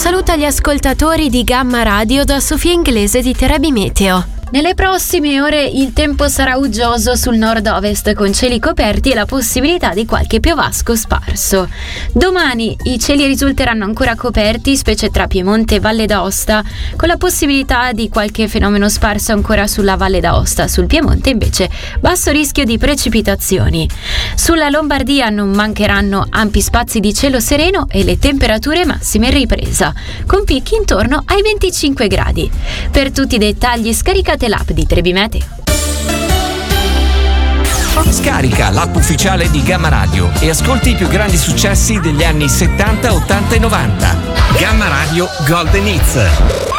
saluto agli ascoltatori di Gamma Radio da Sofia Inglese di Terabi Meteo. Nelle prossime ore il tempo sarà uggioso sul nord-ovest con cieli coperti e la possibilità di qualche piovasco sparso. Domani i cieli risulteranno ancora coperti, specie tra Piemonte e Valle d'Aosta, con la possibilità di qualche fenomeno sparso ancora sulla Valle d'Aosta. Sul Piemonte invece basso rischio di precipitazioni. Sulla Lombardia non mancheranno ampi spazi di cielo sereno e le temperature massime in ripresa, con picchi intorno ai 25 gradi. Per tutti i dettagli scaricate l'app di Trebi Meteo. Scarica l'app ufficiale di Gamma Radio e ascolti i più grandi successi degli anni 70, 80 e 90. Gamma Radio Golden Hits.